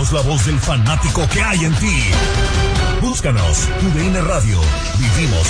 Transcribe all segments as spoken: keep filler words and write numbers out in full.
Somos la voz del fanático que hay en ti. Búscanos, U D N Radio. Vivimos.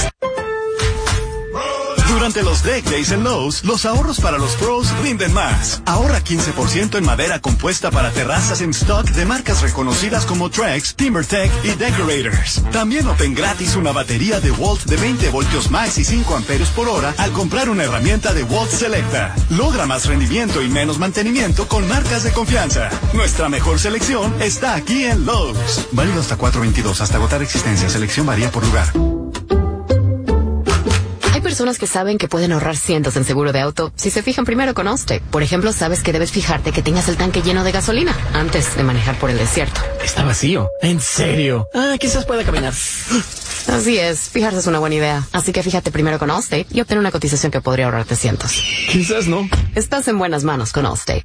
Durante los Deck Days en Lowe's, los ahorros para los pros rinden más. Ahorra quince por ciento en madera compuesta para terrazas en stock de marcas reconocidas como Trex, TimberTech y Decorators. También obtén gratis una batería de Walt de veinte voltios max y cinco amperios por hora al comprar una herramienta de Walt Selecta. Logra más rendimiento y menos mantenimiento con marcas de confianza. Nuestra mejor selección está aquí en Lowe's. Válido hasta cuatro veintidós, hasta agotar existencia. Selección varía por lugar. Hay personas que saben que pueden ahorrar cientos en seguro de auto si se fijan primero con Allstate. Por ejemplo, sabes que debes fijarte que tengas el tanque lleno de gasolina antes de manejar por el desierto. Está vacío. ¿En serio? Ah, quizás pueda caminar. Así es, fijarse es una buena idea. Así que fíjate primero con Allstate y obtén una cotización que podría ahorrarte cientos. Quizás no. Estás en buenas manos con Allstate.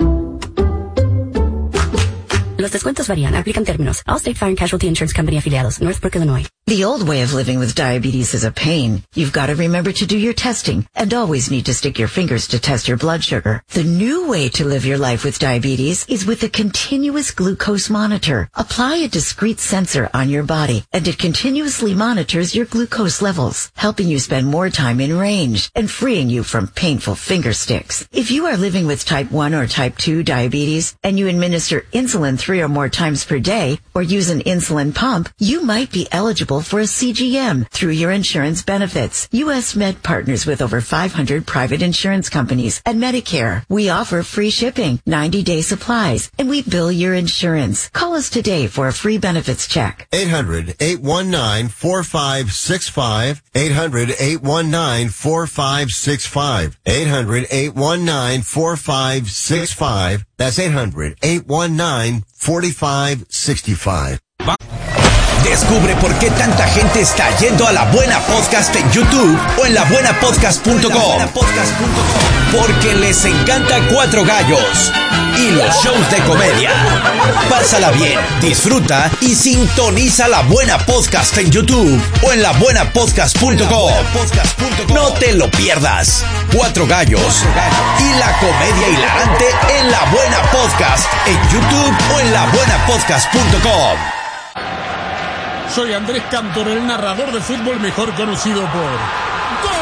Los descuentos varían. Aplican términos. Allstate Fire and Casualty Insurance Company afiliados. Northbrook, Illinois. The old way of living with diabetes is a pain. You've got to remember to do your testing and always need to stick your fingers to test your blood sugar. The new way to live your life with diabetes is with a continuous glucose monitor. Apply a discrete sensor on your body and it continuously monitors your glucose levels, helping you spend more time in range and freeing you from painful finger sticks. If you are living with type one or type two diabetes and you administer insulin three or more times per day or use an insulin pump, you might be eligible for a C G M through your insurance benefits. U S Med partners with over five hundred private insurance companies and Medicare. We offer free shipping, ninety day supplies, and we bill your insurance. Call us today for a free benefits check. eight hundred, eight one nine, four five six five. eight hundred, eight one nine, four five six five. eight hundred, eight one nine, four five six five. That's eight hundred, eight one nine, four five six five. Descubre por qué tanta gente está yendo a La Buena Podcast en YouTube o en la buena podcast punto com. Porque les encanta Cuatro Gallos y los shows de comedia. Pásala bien, disfruta y sintoniza La Buena Podcast en YouTube o en la buena podcast punto com. No te lo pierdas. Cuatro Gallos y la comedia hilarante en La Buena Podcast en YouTube o en la buena podcast punto com. Soy Andrés Cantor, el narrador de fútbol mejor conocido por ¡Gol!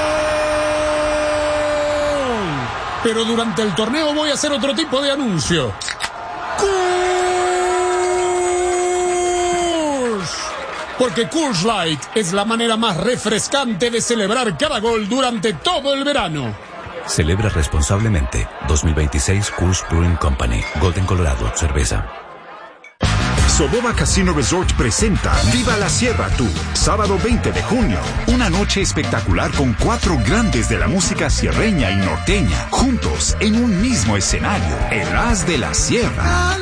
Pero durante el torneo voy a hacer otro tipo de anuncio. ¡Coors! Porque Coors Light es la manera más refrescante de celebrar cada gol durante todo el verano. Celebra responsablemente. dos mil veintiséis Coors Brewing Company. Golden, Colorado. Cerveza. Soboba Casino Resort presenta Viva la Sierra Tour, sábado veinte de junio. Una noche espectacular con cuatro grandes de la música sierreña y norteña, juntos en un mismo escenario, el As de la Sierra.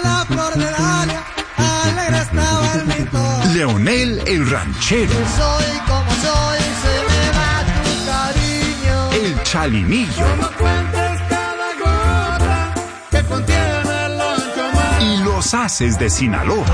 Leonel el Ranchero. Soy como soy, se me va tu cariño. El Chalinillo. No cuentes cada gota que contiene. Los Haces de Sinaloa.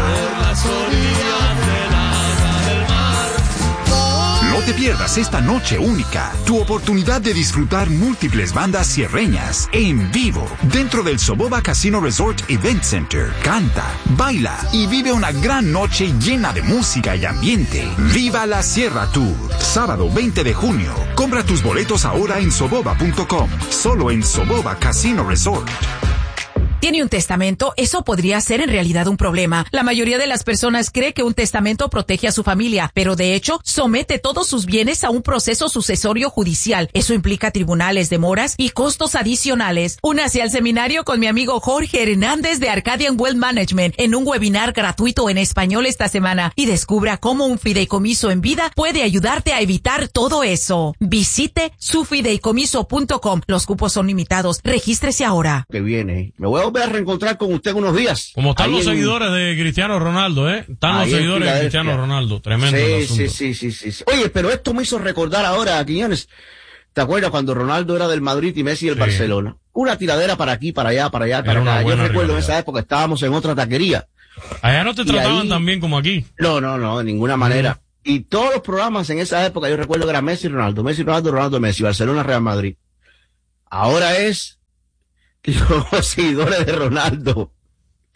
No te pierdas esta noche única, tu oportunidad de disfrutar múltiples bandas sierreñas en vivo dentro del Soboba Casino Resort Event Center. Canta, baila y vive una gran noche llena de música y ambiente. Viva la Sierra Tour, sábado veinte de junio. Compra tus boletos ahora en soboba punto com, solo en Soboba Casino Resort. ¿Tiene un testamento? Eso podría ser en realidad un problema. La mayoría de las personas cree que un testamento protege a su familia, pero de hecho somete todos sus bienes a un proceso sucesorio judicial. Eso implica tribunales, demoras y costos adicionales. Únase al seminario con mi amigo Jorge Hernández de Arcadian Wealth Management en un webinar gratuito en español esta semana y descubra cómo un fideicomiso en vida puede ayudarte a evitar todo eso. Visite su fideicomiso punto com. Los cupos son limitados. Regístrese ahora. Que viene. Me voy a volver a reencontrar con usted en unos días. Como están ahí los en... seguidores de Cristiano Ronaldo, ¿eh? Están los seguidores de Cristiano Ronaldo. Tremendo sí, el asunto. Sí, sí, sí, sí. Oye, pero esto me hizo recordar ahora, Quiñones. ¿Te acuerdas cuando Ronaldo era del Madrid y Messi del sí. Barcelona? Una tiradera para aquí, para allá, para allá, para acá. Yo recuerdo rivalidad. En esa época estábamos en otra taquería. Allá no te trataban ahí... tan bien como aquí. No, no, no, de ninguna manera. Mm. Y todos los programas en esa época, yo recuerdo que era Messi y Ronaldo, Messi, Ronaldo, Ronaldo, Messi, Barcelona, Real Madrid. Ahora es que los seguidores de Ronaldo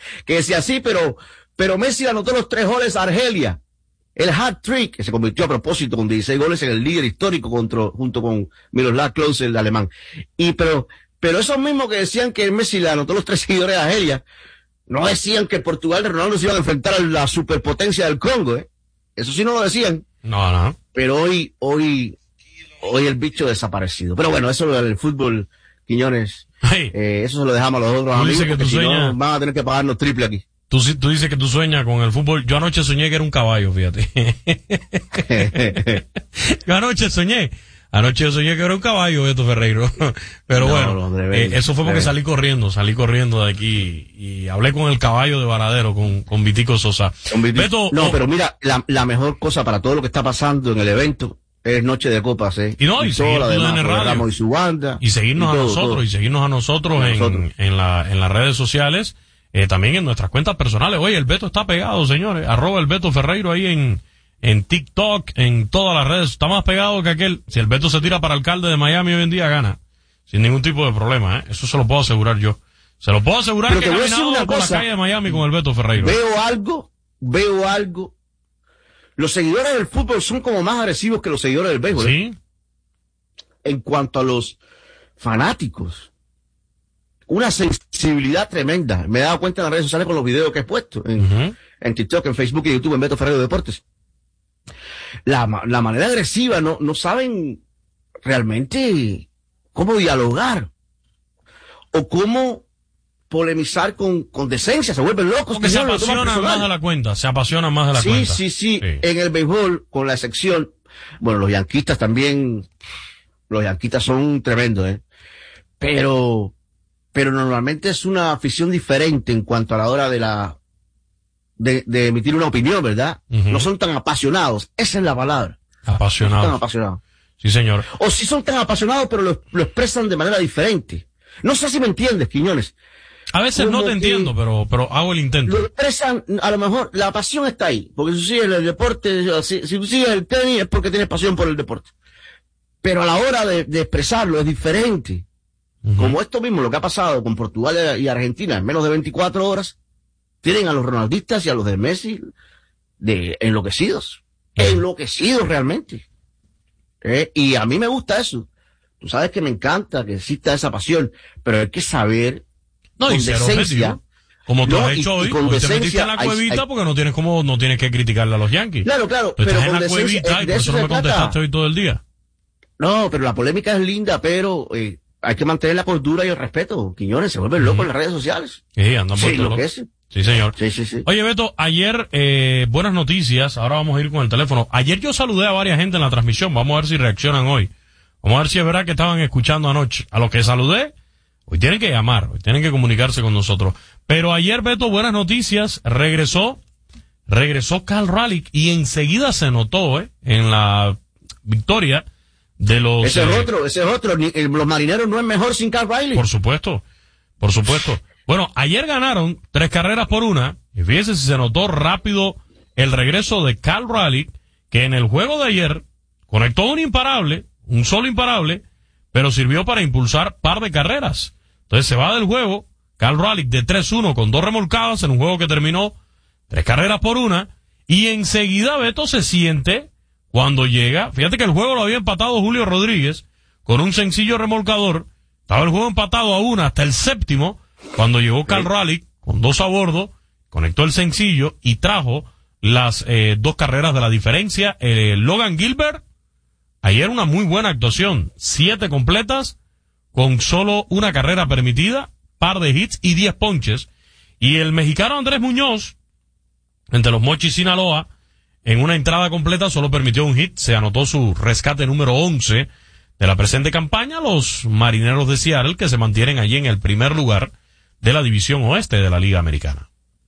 que decía así, pero, pero Messi anotó los tres goles a Argelia. El hat-trick, que se convirtió a propósito con dieciséis goles en el líder histórico contra, junto con Miroslav Klose, el alemán. Y, pero, pero esos mismos que decían que Messi le anotó los tres seguidores a Argelia, no decían que Portugal de Ronaldo se iban a enfrentar a la superpotencia del Congo, ¿eh? Eso sí no lo decían. No, no. Pero hoy, hoy, hoy el bicho desaparecido. Pero bueno, eso del fútbol, Quiñones, hey. eh, eso se lo dejamos a los otros amigos, que porque si sueñas... no van a tener que pagarnos triple aquí. Tú, tú dices que tú sueñas con el fútbol. Yo anoche soñé que era un caballo, fíjate. Yo anoche soñé. Anoche soñé que era un caballo, Beto Ferreiro. Pero no, bueno, no, eh, eso fue porque salí corriendo, salí corriendo de aquí y hablé con el caballo de Varadero, con, con Vitico Sosa. Con Vitico. Beto, no, oh, pero mira, la, la mejor cosa para todo lo que está pasando en el evento es Noche de Copas, ¿eh? Y no, y, y seguir la demás, Radio. Y su banda. Y seguirnos y todo, a nosotros, todo. y seguirnos a nosotros, en, nosotros. En, la, en las redes sociales. Eh, también en nuestras cuentas personales. Oye, el Beto está pegado, señores. Arroba el Beto Ferreiro ahí en, en TikTok, en todas las redes. Está más pegado que aquel. Si el Beto se tira para alcalde de Miami hoy en día, gana. Sin ningún tipo de problema, ¿eh? Eso se lo puedo asegurar yo. Se lo puedo asegurar. Pero que he caminado por la calle de Miami con el Beto Ferreiro. Veo algo, veo algo. Los seguidores del fútbol son como más agresivos que los seguidores del béisbol. Sí. ¿eh? En cuanto a los fanáticos. Una sensibilidad tremenda. Me he dado cuenta en las redes sociales con los videos que he puesto en, uh-huh. en TikTok, en Facebook y YouTube, en Beto Ferreiro Deportes. La, la manera agresiva, no, no saben realmente cómo dialogar o cómo polemizar con, con decencia. Se vuelven locos. Porque se apasionan más de la cuenta, se apasionan más de la sí, cuenta. Sí, sí, sí. En el béisbol, con la excepción, bueno, los yanquistas también, los yanquistas son tremendos, ¿eh? Pero... pero normalmente es una afición diferente en cuanto a la hora de la de, de emitir una opinión, ¿verdad? Uh-huh. No son tan apasionados, esa es la palabra. Apasionados. No son tan apasionados. Sí, señor. O sí son tan apasionados, pero lo, lo expresan de manera diferente. No sé si me entiendes, Quiñones. A veces no te entiendo, pero pero hago el intento. Lo expresan, a lo mejor, la pasión está ahí, porque si sigues el deporte, si, si sigues el tenis es porque tienes pasión por el deporte. Pero a la hora de, de expresarlo es diferente. Uh-huh. Como esto mismo, lo que ha pasado con Portugal y Argentina en menos de veinticuatro horas, tienen a los ronaldistas y a los de Messi de enloquecidos. Uh-huh. Enloquecidos realmente. ¿Eh? Y a mí me gusta eso. Tú sabes que me encanta que exista esa pasión, pero hay que saber no, con y decencia. Como tú no, has hecho y, hoy, y con hoy decencia, te metiste en la cuevita hay, hay, porque no tienes como, no tienes que criticarle a los Yankees. Claro, claro. Tú pero estás con en la decencia, cuevita y por eso no me contestaste trata. Hoy todo el día. No, pero la polémica es linda, pero eh, hay que mantener la cordura y el respeto. Quiñones se vuelven locos mm. en las redes sociales. Sí, andan sí, lo que es. Sí, señor. Sí, sí, sí. Oye, Beto, ayer, eh, buenas noticias. Ahora vamos a ir con el teléfono. Ayer yo saludé a varias gente en la transmisión. Vamos a ver si reaccionan hoy. Vamos a ver si es verdad que estaban escuchando anoche. A los que saludé, hoy tienen que llamar, hoy tienen que comunicarse con nosotros. Pero ayer, Beto, buenas noticias. Regresó, regresó Cal Raleigh y enseguida se notó, eh, en la victoria de los... Ese es eh, otro, ese es otro. Los marineros no es mejor sin Cal Raleigh. Por supuesto, por supuesto. Bueno, ayer ganaron tres carreras por una. Y fíjese si se notó rápido el regreso de Cal Raleigh, que en el juego de ayer conectó un imparable, un solo imparable, pero sirvió para impulsar par de carreras. Entonces se va del juego Cal Raleigh de tres uno con dos remolcadas en un juego que terminó tres carreras por una. Y enseguida Beto se siente cuando llega. Fíjate que el juego lo había empatado Julio Rodríguez con un sencillo remolcador. Estaba el juego empatado a una hasta el séptimo, cuando llegó Cal Raleigh con dos a bordo, conectó el sencillo y trajo las eh, dos carreras de la diferencia. Eh, Logan Gilbert, ayer una muy buena actuación, siete completas con solo una carrera permitida, par de hits y diez ponches. Y el mexicano Andrés Muñoz, entre los Mochis Sinaloa, en una entrada completa solo permitió un hit, se anotó su rescate número once de la presente campaña. Los Marineros de Seattle, que se mantienen allí en el primer lugar de la división oeste de la Liga Americana.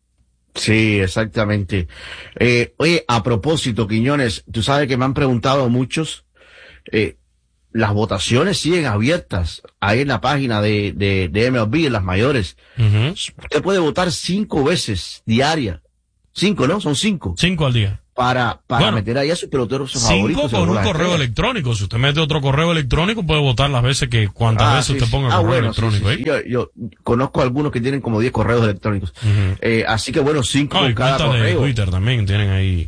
Sí, exactamente. Eh, oye, a propósito, Quiñones, tú sabes que me han preguntado muchos, eh, las votaciones siguen abiertas ahí en la página de, de, de M L B, en las mayores. Uh-huh. Usted puede votar cinco veces diaria. Cinco, ¿no? Son cinco. Cinco al día. para, para bueno, meter ahí a sus peloteros cinco favoritos. con un correo estrella. electrónico. Si usted mete otro correo electrónico, puede votar las veces que, cuantas ah, veces sí, usted ponga ah, correo bueno, electrónico. Sí, sí, sí. Yo, yo conozco algunos que tienen como diez correos electrónicos. Uh-huh. eh, así que bueno, cinco no, con cada correo. De Twitter también tienen ahí.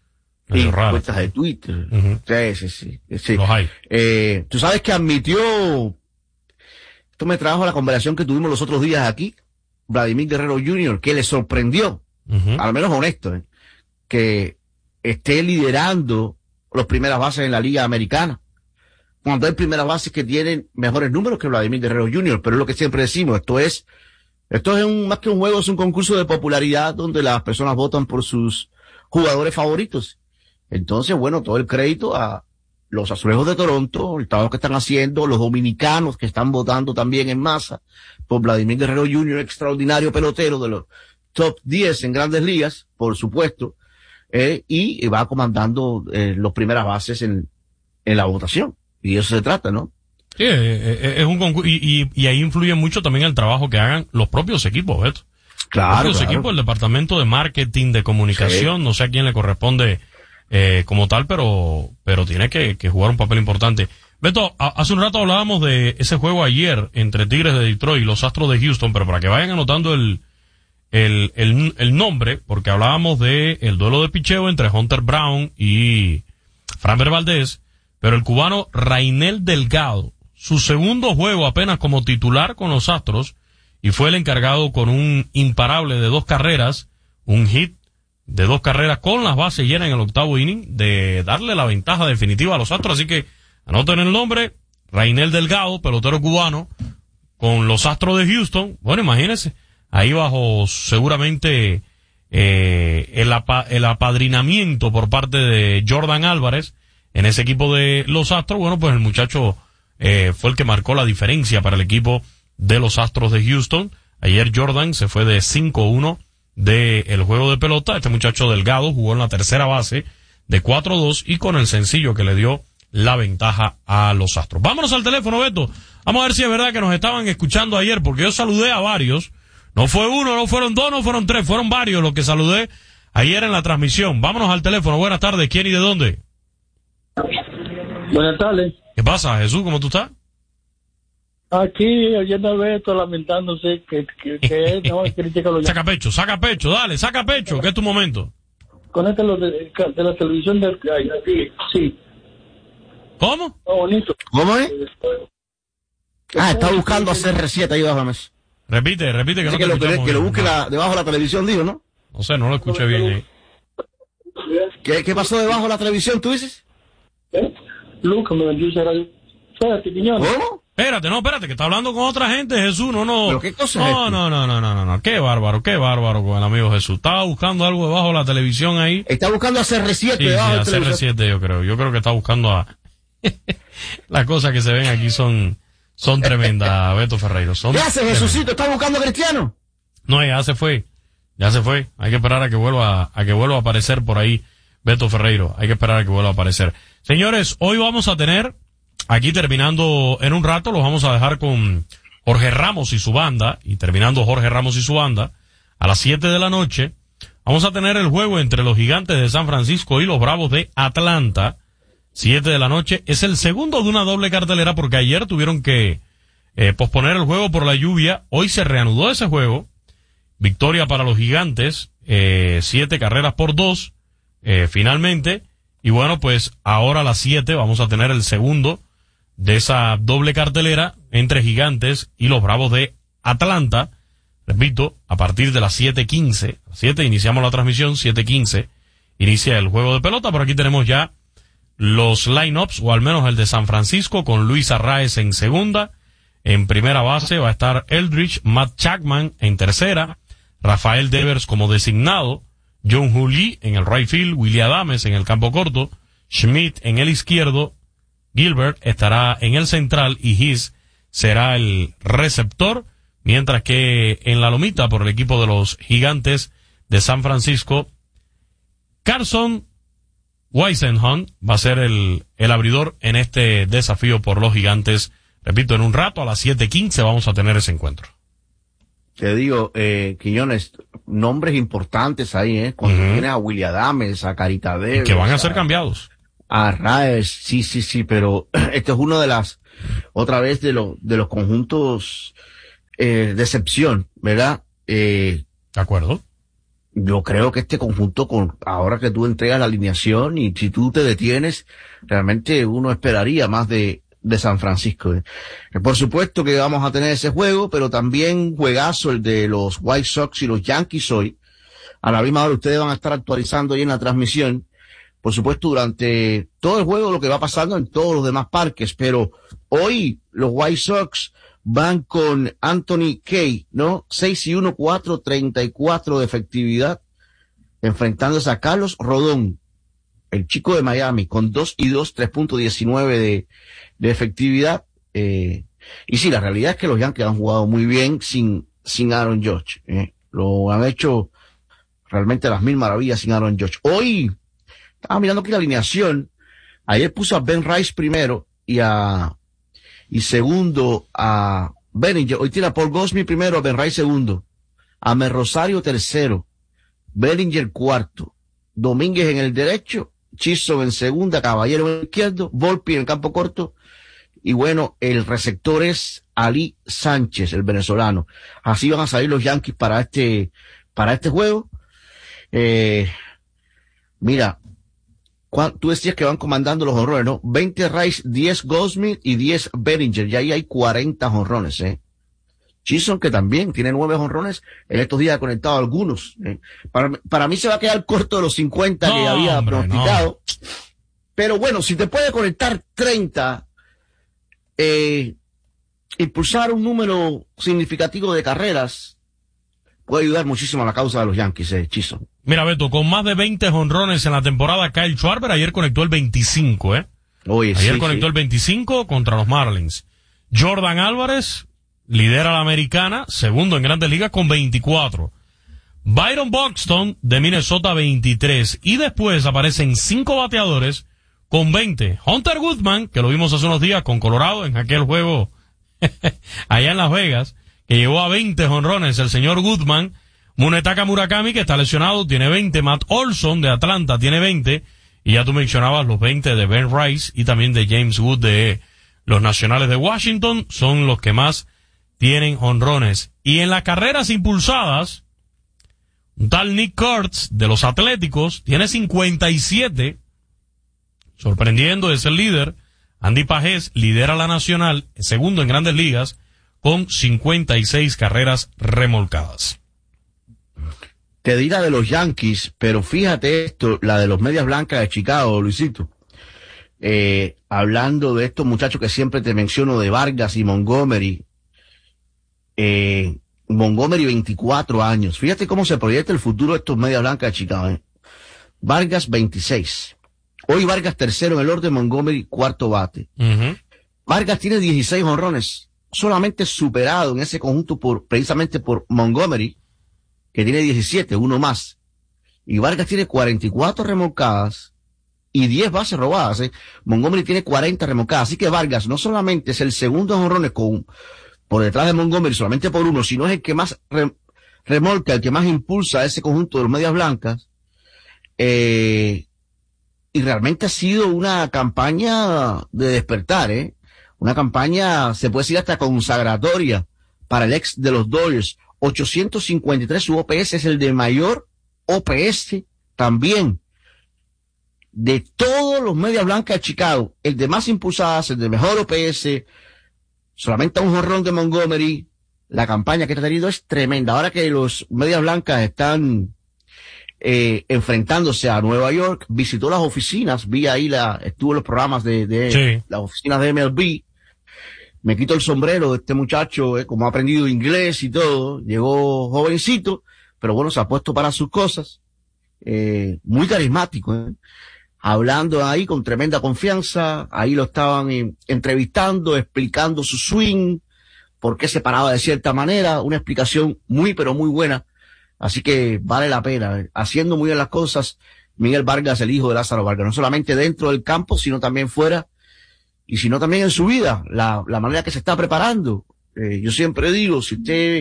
Y cuentas de Twitter. Uh-huh. Sí, sí, sí, sí. Los hay. Eh, tú sabes que admitió, esto me trajo a la conversación que tuvimos los otros días aquí, Vladimir Guerrero junior, que le sorprendió, uh-huh. al menos honesto, eh, que esté liderando los primeras bases en la Liga Americana. Cuando hay primeras bases que tienen mejores números que Vladimir Guerrero junior, pero es lo que siempre decimos, esto es, esto es un, más que un juego, es un concurso de popularidad donde las personas votan por sus jugadores favoritos. Entonces, bueno, todo el crédito a los Azulejos de Toronto, el trabajo que están haciendo, los dominicanos que están votando también en masa por Vladimir Guerrero junior, extraordinario pelotero de los top diez en Grandes Ligas, por supuesto, eh, y va comandando eh, los primeras bases en, en la votación. Y eso se trata, ¿no? Sí, es un concurso, y, y, y ahí influye mucho también el trabajo que hagan los propios equipos, Beto. Claro, Los propios claro. equipos, el departamento de marketing, de comunicación, sí. No sé a quién le corresponde eh, como tal, pero pero tiene que, que jugar un papel importante. Beto, a, hace un rato hablábamos de ese juego ayer entre Tigres de Detroit y los Astros de Houston, pero para que vayan anotando el el el, el nombre, porque hablábamos de el duelo de picheo entre Hunter Brown y Framber Valdez, pero el cubano Rainel Delgado, su segundo juego apenas como titular con los Astros, y fue el encargado con un imparable de dos carreras, un hit de dos carreras con las bases llenas en el octavo inning, de darle la ventaja definitiva a los Astros. Así que anoten el nombre, Rainel Delgado, pelotero cubano, con los Astros de Houston. Bueno, imagínense, ahí bajo seguramente eh, el, apa, el apadrinamiento por parte de Jordan Álvarez en ese equipo de los Astros. Bueno, pues el muchacho eh, fue el que marcó la diferencia para el equipo de los Astros de Houston. Ayer Jordan se fue de cinco uno del juego de pelota. Este muchacho Delgado jugó en la tercera base de cuatro dos y con el sencillo que le dio la ventaja a los Astros. Vámonos al teléfono, Beto. Vamos a ver si es verdad que nos estaban escuchando ayer, porque yo saludé a varios. No fue uno, no fueron dos, no fueron tres, fueron varios los que saludé ayer en la transmisión. Vámonos al teléfono. Buenas tardes. ¿Quién y de dónde? Buenas tardes. ¿Qué pasa, Jesús? ¿Cómo tú estás? Aquí, oyendo a Beto lamentándose que, que, que no critica los... Saca pecho, saca pecho, dale, saca pecho, que es tu momento. Conéctalo de, de la televisión del... Aquí, sí. ¿Cómo? Está bonito. ¿Cómo es? Ah, está buscando hacer R siete ahí debajo de la mesa. Repite, repite que no que te lo, escuchamos que lo bien. busque la, debajo de la televisión, digo, ¿no? No sé, no lo escuché bien ahí. ¿Qué, ¿Qué pasó debajo de la televisión, tú dices? ¿Eh? Lucas me vendió ese radio. Espérate, Quiñones. ¿Cómo? Espérate, no, espérate, que está hablando con otra gente, Jesús, no, no. ¿Pero qué cosa no, es esto? no, no, no, no, no, no, qué bárbaro, qué bárbaro con el amigo Jesús. Estaba buscando algo debajo de la televisión ahí. Está buscando hacer R siete sí, debajo sí, de la hacer televisión. R siete yo creo. Yo creo que está buscando a... Las cosas que se ven aquí son, son tremendas, Beto Ferreiro. Son ¿Qué hace, Jesucito? ¿Está buscando a Cristiano? No, ya se fue, ya se fue. Hay que esperar a que vuelva, a que vuelva a aparecer por ahí Beto Ferreiro. Hay que esperar a que vuelva a aparecer. Señores, hoy vamos a tener, aquí terminando en un rato, los vamos a dejar con Jorge Ramos y su banda, y terminando Jorge Ramos y su banda, a las siete de la noche, vamos a tener el juego entre los Gigantes de San Francisco y los Bravos de Atlanta. siete de la noche. Es el segundo de una doble cartelera porque ayer tuvieron que eh, posponer el juego por la lluvia. Hoy se reanudó ese juego. Victoria para los Gigantes, eh, siete carreras por dos, eh, finalmente. Y bueno, pues ahora a las siete vamos a tener el segundo de esa doble cartelera entre Gigantes y los Bravos de Atlanta. Repito, a partir de las siete quince, siete iniciamos la transmisión, siete quince inicia el juego de pelota. Por aquí tenemos ya los lineups, o al menos el de San Francisco, con Luis Arraez en segunda. En primera base va a estar Eldridge, Matt Chapman en tercera, Rafael Devers como designado, John Juli en el right field, Willy Adames en el campo corto, Schmidt en el izquierdo, Gilbert estará en el central y His será el receptor, mientras que en la lomita por el equipo de los Gigantes de San Francisco, Carson Weisenhunt va a ser el, el abridor en este desafío por los Gigantes. Repito, en un rato a las siete quince vamos a tener ese encuentro. Te digo, eh, Quiñones, nombres importantes ahí, ¿eh? Cuando Ujú. tienes a Willie Adames, a Carita Davis. Que van a ser cambiados. A Raes, sí, sí, sí, pero este es uno de las, otra vez de los, de los conjuntos, eh, de excepción, ¿verdad? Eh, de acuerdo. Yo creo que este conjunto, con, ahora que tú entregas la alineación y si tú te detienes, realmente uno esperaría más de, de San Francisco. ¿eh? Por supuesto que vamos a tener ese juego, pero también juegazo el de los White Sox y los Yankees hoy. A la misma hora ustedes van a estar actualizando ahí en la transmisión. Por supuesto, durante todo el juego lo que va pasando en todos los demás parques, pero hoy los White Sox van con Anthony Kay, ¿no? seis y uno, cuatro treinta y cuatro de efectividad, enfrentándose a Carlos Rodón, el chico de Miami, con dos y dos, tres punto diecinueve de, de efectividad. Eh, y sí, la realidad es que los Yankees han jugado muy bien sin, sin Aaron Judge, ¿eh? Lo han hecho realmente las mil maravillas sin Aaron Judge. Hoy, estaba mirando aquí la alineación. Ayer puso a Ben Rice primero y a, y segundo a Bellinger. Hoy tira por Goldschmidt primero, a Ben Rice segundo, a Mer Rosario tercero, Bellinger cuarto, Domínguez en el derecho, Chisholm en segunda, Caballero en el izquierdo, Volpi en el campo corto. Y bueno, el receptor es Ali Sánchez, el venezolano. Así van a salir los Yankees para este, para este juego. Eh, mira, tú decías que van comandando los jonrones, ¿no? veinte Rice, diez Goldschmidt y diez Bellinger. Y ahí hay cuarenta jonrones, ¿eh? Chisholm, que también tiene nueve jonrones, en estos días ha conectado algunos. ¿eh? Para, para mí se va a quedar corto de los cincuenta no, que había hombre, pronosticado. No. Pero bueno, si te puede conectar treinta, eh, impulsar un número significativo de carreras, puede ayudar muchísimo a la causa de los Yankees, eh, Chisholm. Mira, Beto, con más de veinte jonrones en la temporada, Kyle Schwarber ayer conectó el veinticinco, ¿eh? Oye, ayer sí, conectó sí. el veinticinco contra los Marlins. Jordan Álvarez lidera la americana, segundo en Grandes Ligas con veinticuatro. Byron Buxton de Minnesota veintitrés. Y después aparecen cinco bateadores con veinte. Hunter Goodman, que lo vimos hace unos días con Colorado en aquel juego allá en Las Vegas, que llegó a veinte jonrones el señor Goodman. Munetaka Murakami, que está lesionado, tiene veinte. Matt Olson de Atlanta tiene veinte. Y ya tú mencionabas los veinte de Ben Rice y también de James Wood de los Nacionales de Washington. Son los que más tienen jonrones. Y en las carreras impulsadas, un tal Nick Kurtz de los Atléticos tiene cincuenta y siete. Sorprendiendo, es el líder. Andy Pajés lidera la Nacional, segundo en Grandes Ligas, con cincuenta y seis carreras remolcadas. Te dirá de los Yankees, pero fíjate esto, la de los Medias Blancas de Chicago, Luisito. Eh, hablando de estos muchachos que siempre te menciono, de Vargas y Montgomery. Eh, Montgomery, veinticuatro años. Fíjate cómo se proyecta el futuro de estos Medias Blancas de Chicago. ¿eh? Vargas, veintiséis. Hoy Vargas tercero en el orden, Montgomery cuarto bate. Uh-huh. Vargas tiene dieciséis jonrones, solamente superado en ese conjunto por, precisamente por Montgomery, que tiene diecisiete, uno más. Y Vargas tiene cuarenta y cuatro remolcadas y diez bases robadas. ¿eh? Montgomery tiene cuarenta remolcadas. Así que Vargas no solamente es el segundo en jonrones con, por detrás de Montgomery, solamente por uno, sino es el que más re, remolca, el que más impulsa a ese conjunto de los Medias Blancas. Eh, y realmente ha sido una campaña de despertar, ¿eh? Una campaña, se puede decir hasta consagratoria para el ex de los Dodgers. ochocientos cincuenta y tres, su O P S es el de mayor O P S también de todos los Medias Blancas de Chicago, el de más impulsadas, el de mejor O P S, solamente un jonrón de Montgomery. La campaña que ha tenido es tremenda. Ahora que los Medias Blancas están eh, enfrentándose a Nueva York, visitó las oficinas, vi ahí la, estuvo en los programas de, de sí. las oficinas de M L B. Me quito el sombrero de este muchacho, eh, como ha aprendido inglés y todo. Llegó jovencito, pero bueno, se ha puesto para sus cosas. Eh, muy carismático, eh. Hablando ahí con tremenda confianza. Ahí lo estaban eh, entrevistando, explicando su swing, por qué se paraba de cierta manera. Una explicación muy, pero muy buena. Así que vale la pena. Eh. Haciendo muy bien las cosas, Miguel Vargas, el hijo de Lázaro Vargas. No solamente dentro del campo, sino también fuera. Y sino también en su vida, la, la manera que se está preparando. Eh, yo siempre digo, si usted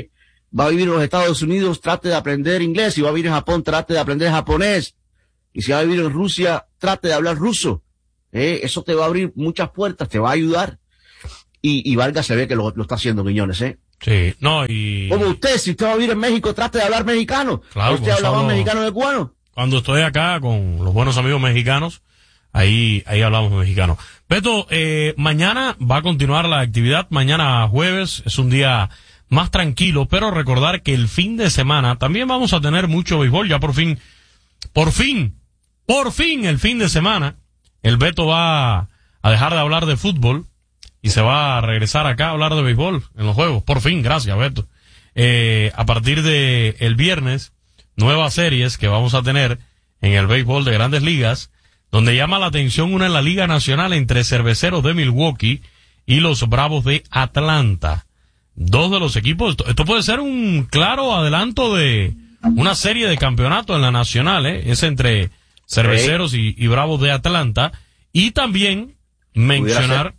va a vivir en los Estados Unidos, trate de aprender inglés. Si va a vivir en Japón, trate de aprender japonés. Y si va a vivir en Rusia, trate de hablar ruso. Eh, eso te va a abrir muchas puertas, te va a ayudar. Y, y Vargas se ve que lo, lo está haciendo, Quiñones, ¿eh? Sí, no, y... Como usted, si usted va a vivir en México, trate de hablar mexicano. Claro, usted habla más mexicano que cubano. Cuando estoy acá con los buenos amigos mexicanos, ahí, ahí hablamos mexicano. Beto, eh, mañana va a continuar la actividad. Mañana jueves es un día más tranquilo, pero recordar que el fin de semana también vamos a tener mucho béisbol. Ya por fin, por fin, por fin el fin de semana, el Beto va a dejar de hablar de fútbol y se va a regresar acá a hablar de béisbol en los juegos. Por fin, gracias, Beto. Eh, a partir de el viernes, nuevas series que vamos a tener en el béisbol de Grandes Ligas, donde llama la atención una en la Liga Nacional entre Cerveceros de Milwaukee y los Bravos de Atlanta. Dos de los equipos, esto, esto puede ser un claro adelanto de una serie de campeonatos en la Nacional, ¿eh? Es entre Cerveceros y, y Bravos de Atlanta. Y también mencionar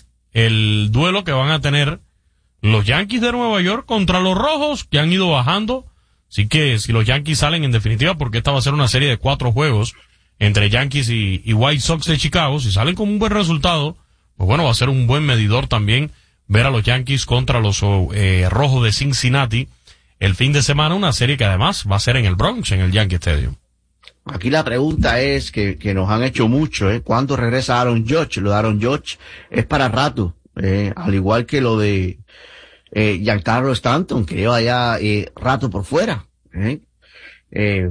el duelo que van a tener los Yankees de Nueva York contra los Rojos, que han ido bajando. Así que si los Yankees salen en definitiva, porque esta va a ser una serie de cuatro juegos entre Yankees y, y White Sox de Chicago, si salen con un buen resultado, pues bueno, va a ser un buen medidor también ver a los Yankees contra los eh, Rojos de Cincinnati el fin de semana, una serie que además va a ser en el Bronx, en el Yankee Stadium. Aquí la pregunta es que, que nos han hecho mucho, ¿eh? ¿Cuándo regresa Aaron Judge? Lo de Aaron Judge es para rato, eh, al igual que lo de eh, Giancarlo Stanton, que lleva ya eh, rato por fuera. ¿eh? Eh,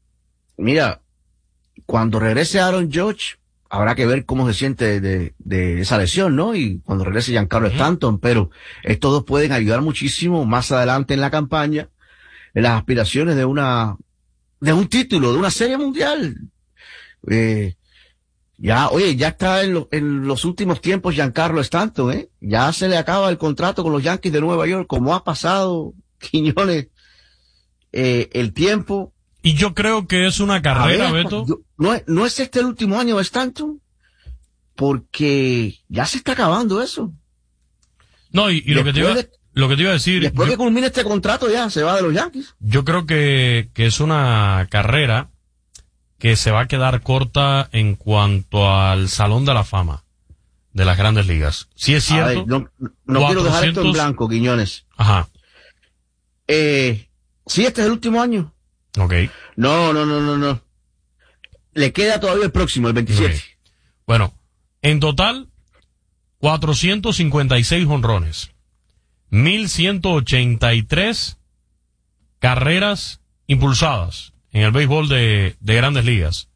mira, cuando regrese Aaron Judge, habrá que ver cómo se siente de, de, de esa lesión, ¿no? Y cuando regrese Giancarlo Stanton, pero estos dos pueden ayudar muchísimo más adelante en la campaña, en las aspiraciones de una de un título, de una serie mundial. Eh, ya, oye, ya está en, lo, en los últimos tiempos Giancarlo Stanton, ¿eh? Ya se le acaba el contrato con los Yankees de Nueva York, como ha pasado, Quiñones, eh, el tiempo. Y yo creo que es una carrera, ver, Beto. Yo, no, es, no es este el último año de Stanton, porque ya se está acabando eso. No, y, y lo que te iba de, Lo que te iba a decir... Después yo, que culmine este contrato ya se va de los Yankees. Yo creo que, que es una carrera que se va a quedar corta en cuanto al Salón de la Fama de las Grandes Ligas. Sí es cierto. Ver, no no cuatrocientos... quiero dejar esto en blanco, Quiñones. Ajá. Eh, sí, este es el último año. Ok. No, no, no, no, no. Le queda todavía el próximo, el veintisiete. Okay. Bueno, en total, cuatrocientos cincuenta y seis jonrones. mil ciento ochenta y tres carreras impulsadas en el béisbol de, de Grandes Ligas.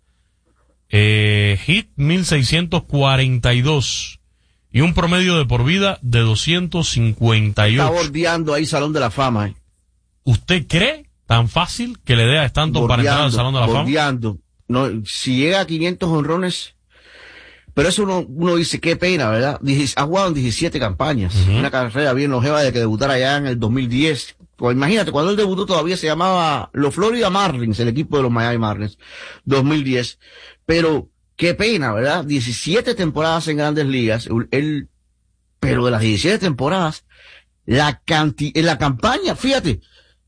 Eh, hit mil seiscientos cuarenta y dos y un promedio de por vida de doscientos cincuenta y ocho. Está bordeando ahí Salón de la Fama. ¿eh? ¿Usted cree tan fácil que le dé a Stanton para entrar al Salón de la bordeando. Fama? No, si llega a quinientos jonrones... Pero eso uno, uno dice, qué pena, ¿verdad? Ha jugado en diecisiete campañas. Uh-huh. Una carrera bien longeva de que debutara ya en el dos mil diez. Pues imagínate, cuando él debutó todavía se llamaba los Florida Marlins, el equipo de los Miami Marlins. dos mil diez. Pero, qué pena, ¿verdad? diecisiete temporadas en Grandes Ligas. Él, pero de las diecisiete temporadas, la cantidad, en la campaña, fíjate.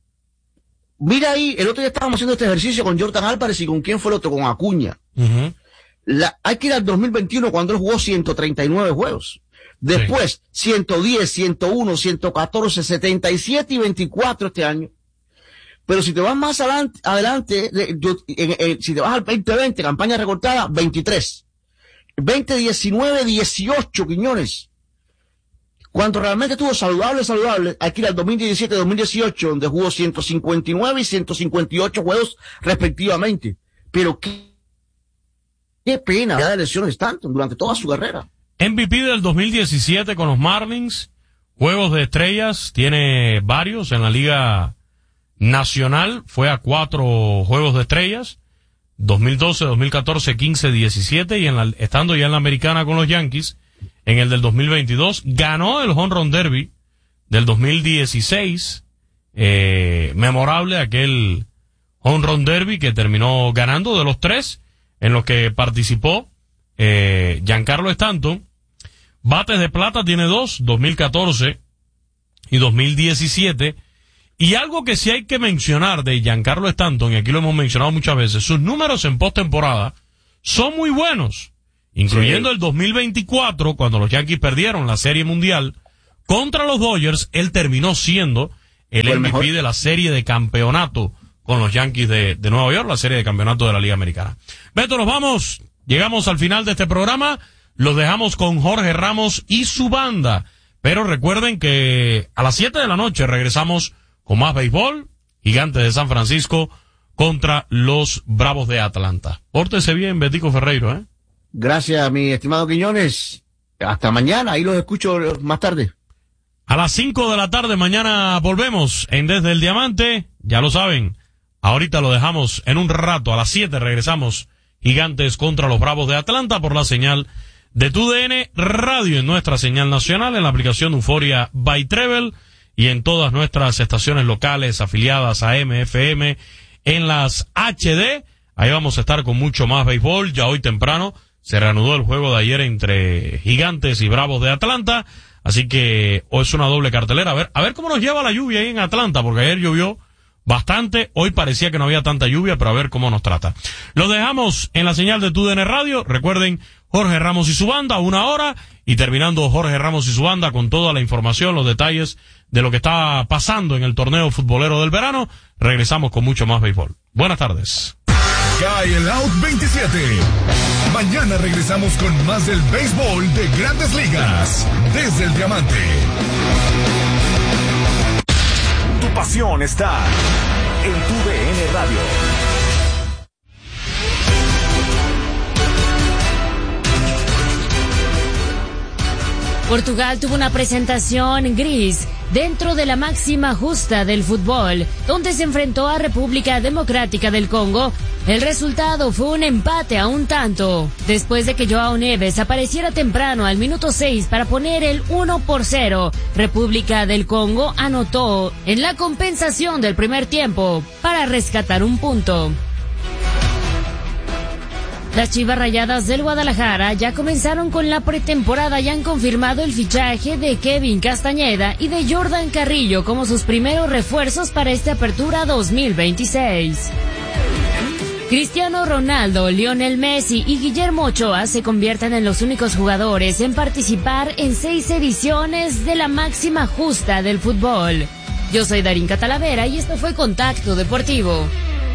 Mira ahí, el otro día estábamos haciendo este ejercicio con Jordan Álvarez y con quién fue el otro, con Acuña. Uh-huh. La, hay que ir al dos mil veintiuno cuando él jugó ciento treinta y nueve juegos. Después, sí. ciento diez, ciento uno, ciento catorce, setenta y siete y veinticuatro este año. Pero si te vas más adelante, adelante yo, en, en, si te vas al veinte veinte, campaña recortada, veintitrés. veinte diecinueve, dieciocho, Quiñones. Cuando realmente estuvo saludable, saludable, hay que ir al dos mil diecisiete, dos mil dieciocho, donde jugó ciento cincuenta y nueve y ciento cincuenta y ocho juegos respectivamente. Pero qué Qué pena de lesiones Stanton durante toda su carrera. M V P del dos mil diecisiete con los Marlins, juegos de estrellas, tiene varios en la Liga Nacional, fue a cuatro juegos de estrellas, dos mil doce, dos mil catorce, quince, diecisiete, y en la, estando ya en la Americana con los Yankees, en el del dos mil veintidós, ganó el Home Run Derby del dos mil dieciséis, eh, memorable aquel Home Run Derby que terminó ganando de los tres, en los que participó eh, Giancarlo Stanton. Bates de plata tiene dos, dos mil catorce y dos mil diecisiete. Y algo que sí hay que mencionar de Giancarlo Stanton, y aquí lo hemos mencionado muchas veces, sus números en postemporada son muy buenos, incluyendo sí. el dos mil veinticuatro, cuando los Yankees perdieron la Serie Mundial contra los Dodgers. Él terminó siendo el M V P de la Serie de Campeonato con los Yankees de, de Nueva York, la Serie de Campeonato de la Liga Americana. Beto, nos vamos, llegamos al final de este programa, los dejamos con Jorge Ramos y su banda, pero recuerden que a las siete de la noche regresamos con más béisbol, Gigantes de San Francisco contra los Bravos de Atlanta. Pórtese bien, Betico Ferreiro, ¿eh? Gracias, mi estimado Quiñones. Hasta mañana, ahí los escucho más tarde. A las cinco de la tarde mañana volvemos en Desde el Diamante, ya lo saben. Ahorita lo dejamos en un rato, a las siete regresamos, Gigantes contra los Bravos de Atlanta por la señal de Tu D N Radio, en nuestra señal nacional, en la aplicación Euforia by Treble y en todas nuestras estaciones locales afiliadas a M F M, en las H D. Ahí vamos a estar con mucho más béisbol. Ya hoy temprano se reanudó el juego de ayer entre Gigantes y Bravos de Atlanta, así que hoy es una doble cartelera. A ver, a ver cómo nos lleva la lluvia ahí en Atlanta, porque ayer llovió bastante, hoy parecía que no había tanta lluvia, pero a ver cómo nos trata. Los dejamos en la señal de Tu D N Radio. Recuerden, Jorge Ramos y su banda, una hora, y terminando Jorge Ramos y su banda con toda la información, los detalles de lo que está pasando en el torneo futbolero del verano. Regresamos con mucho más béisbol. Buenas tardes. Cae el Out veintisiete. Mañana regresamos con más del béisbol de Grandes Ligas. Desde el Diamante. Tu pasión está en Tu D N Radio. Portugal tuvo una presentación gris dentro de la máxima justa del fútbol, donde se enfrentó a República Democrática del Congo. El resultado fue un empate a un tanto, después de que Joao Neves apareciera temprano al minuto seis para poner el uno por cero. República del Congo anotó en la compensación del primer tiempo para rescatar un punto. Las Chivas Rayadas del Guadalajara ya comenzaron con la pretemporada y han confirmado el fichaje de Kevin Castañeda y de Jordan Carrillo como sus primeros refuerzos para esta apertura dos mil veintiséis. Cristiano Ronaldo, Lionel Messi y Guillermo Ochoa se convierten en los únicos jugadores en participar en seis ediciones de la máxima justa del fútbol. Yo soy Darín Catalavera y esto fue Contacto Deportivo.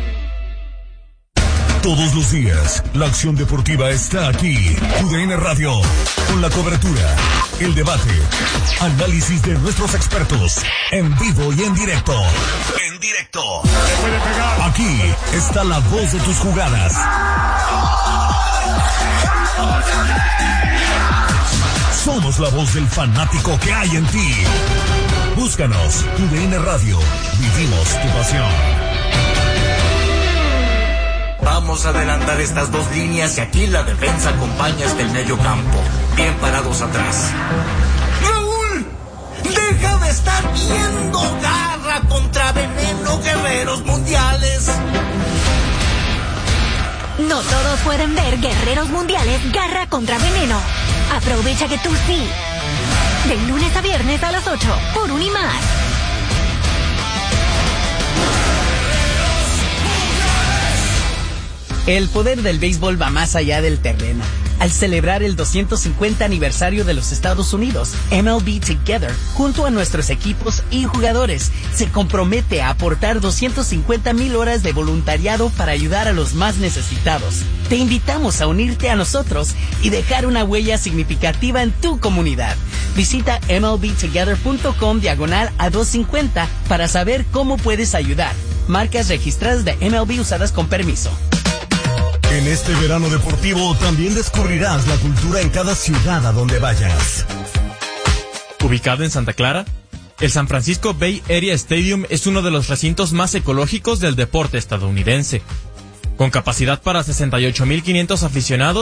Todos los días, la acción deportiva está aquí. Tu D N Radio, con la cobertura, el debate, análisis de nuestros expertos, en vivo y en directo. En directo. Aquí está la voz de tus jugadas. Somos la voz del fanático que hay en ti. Búscanos, Tu D N Radio. Vivimos tu pasión. Vamos a adelantar estas dos líneas y aquí la defensa acompaña hasta el medio campo. Bien parados atrás. ¡Raúl! ¡Deja de estar viendo! ¡Garra contra veneno, guerreros mundiales! No todos pueden ver Guerreros Mundiales Garra contra Veneno. Aprovecha que tú sí. De lunes a viernes a las ocho, por Unimás. El poder del béisbol va más allá del terreno. Al celebrar el doscientos cincuenta aniversario de los Estados Unidos, M L B Together, junto a nuestros equipos y jugadores, se compromete a aportar doscientas cincuenta mil horas de voluntariado para ayudar a los más necesitados. Te invitamos a unirte a nosotros y dejar una huella significativa en tu comunidad. Visita mlbtogether.com diagonal a doscientos cincuenta para saber cómo puedes ayudar. Marcas registradas de M L B usadas con permiso. En este verano deportivo también descubrirás la cultura en cada ciudad a donde vayas. Ubicado en Santa Clara, el San Francisco Bay Area Stadium es uno de los recintos más ecológicos del deporte estadounidense. Con capacidad para sesenta y ocho mil quinientos aficionados,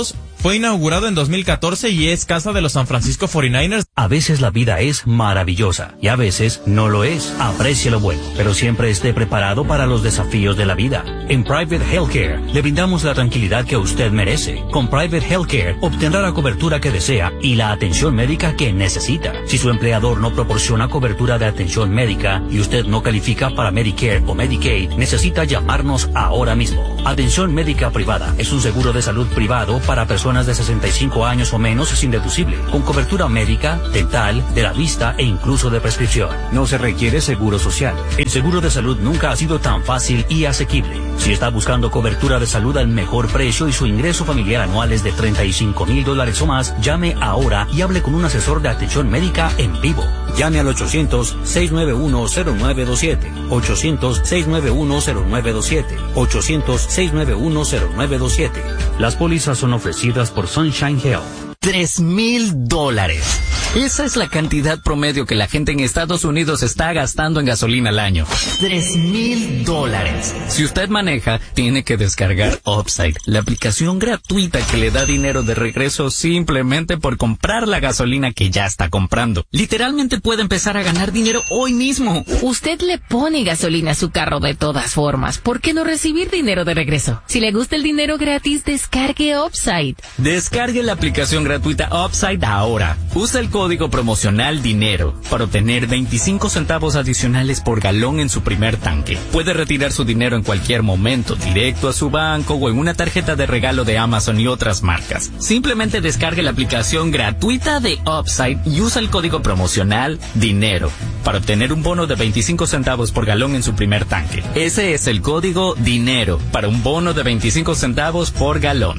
Fue inaugurado en dos mil catorce y es casa de los San Francisco cuarenta y nueve ers. A veces la vida es maravillosa y a veces no lo es. Aprecie lo bueno, pero siempre esté preparado para los desafíos de la vida. En Private Healthcare le brindamos la tranquilidad que usted merece. Con Private Healthcare obtendrá la cobertura que desea y la atención médica que necesita. Si su empleador no proporciona cobertura de atención médica y usted no califica para Medicare o Medicaid, necesita llamarnos ahora mismo. Atención médica privada es un seguro de salud privado para personas de sesenta y cinco años o menos sin deducible, con cobertura médica, dental, de la vista e incluso de prescripción. No se requiere seguro social. El seguro de salud nunca ha sido tan fácil y asequible. Si está buscando cobertura de salud al mejor precio y su ingreso familiar anual es de treinta y cinco mil dólares o más, llame ahora y hable con un asesor de atención médica en vivo. Llame al ochocientos, seis nueve uno, cero nueve dos siete, ochocientos, seis nueve uno, cero nueve dos siete, ochocientos, seis nueve uno, cero nueve dos siete. Las pólizas son ofrecidas por Sunshine Health. Tres mil dólares. Esa es la cantidad promedio que la gente en Estados Unidos está gastando en gasolina al año. Tres mil dólares. Si usted maneja, tiene que descargar Upside, la aplicación gratuita que le da dinero de regreso simplemente por comprar la gasolina que ya está comprando. Literalmente puede empezar a ganar dinero hoy mismo. Usted le pone gasolina a su carro de todas formas. ¿Por qué no recibir dinero de regreso? Si le gusta el dinero gratis, descargue Upside. Descargue la aplicación gratuita Upside ahora. Usa el código promocional DINERO para obtener veinticinco centavos adicionales por galón en su primer tanque. Puede retirar su dinero en cualquier momento, directo a su banco o en una tarjeta de regalo de Amazon y otras marcas. Simplemente descargue la aplicación gratuita de Upside y usa el código promocional DINERO para obtener un bono de veinticinco centavos por galón en su primer tanque. Ese es el código DINERO para un bono de veinticinco centavos por galón.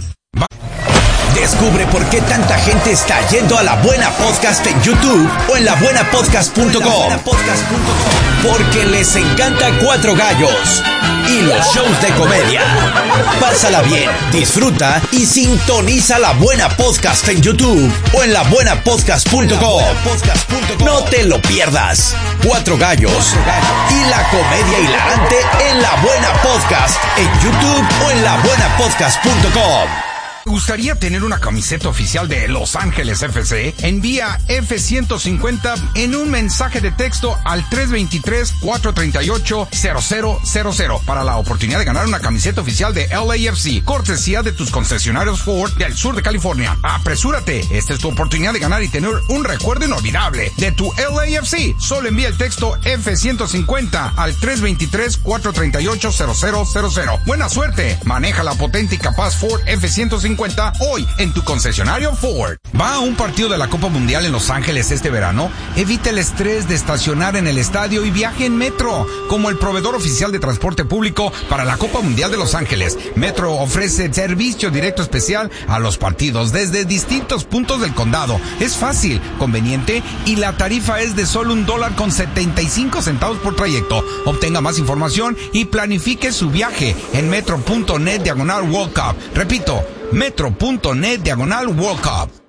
Descubre por qué tanta gente está yendo a La Buena Podcast en YouTube o en la buena podcast punto com. Porque les encanta Cuatro Gallos y los shows de comedia. Pásala bien, disfruta y sintoniza La Buena Podcast en YouTube o en la buena podcast punto com. No te lo pierdas. Cuatro Gallos y la comedia hilarante en La Buena Podcast en YouTube o en la buena podcast punto com. ¿Te gustaría tener una camiseta oficial de Los Ángeles F C? Envía F ciento cincuenta en un mensaje de texto al tres dos tres, cuatro tres ocho, cero cero cero cero para la oportunidad de ganar una camiseta oficial de L A F C, cortesía de tus concesionarios Ford del sur de California. Apresúrate, esta es tu oportunidad de ganar y tener un recuerdo inolvidable de tu L A F C. Solo envía el texto F ciento cincuenta al tres dos tres, cuatro tres ocho, cero cero cero cero. Buena suerte, maneja la potente y capaz Ford F ciento cincuenta hoy en tu concesionario Ford. ¿Va a un partido de la Copa Mundial en Los Ángeles este verano? Evita el estrés de estacionar en el estadio y viaje en Metro. Como el proveedor oficial de transporte público para la Copa Mundial de Los Ángeles, Metro ofrece servicio directo especial a los partidos desde distintos puntos del condado. Es fácil, conveniente y la tarifa es de solo un dólar con setenta y cinco centavos por trayecto. Obtenga más información y planifique su viaje en metro punto net diagonal World Cup. Repito, metro punto net diagonal World Cup.